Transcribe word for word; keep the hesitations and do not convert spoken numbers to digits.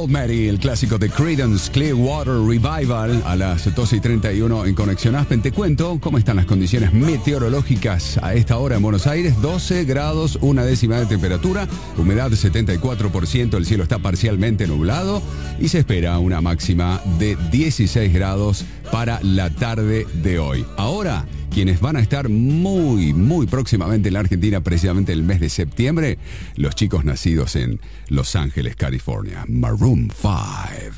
Hail Mary, el clásico de Creedence Clearwater Revival, a las doce y treinta y uno en Conexión Aspen. Te cuento cómo están las condiciones meteorológicas a esta hora en Buenos Aires. doce grados, una décima de temperatura, humedad setenta y cuatro por ciento, el cielo está parcialmente nublado y se espera una máxima de dieciséis grados para la tarde de hoy. Ahora, quienes van a estar muy, muy próximamente en la Argentina, precisamente el mes de septiembre, los chicos nacidos en Los Ángeles, California, Maroon cinco.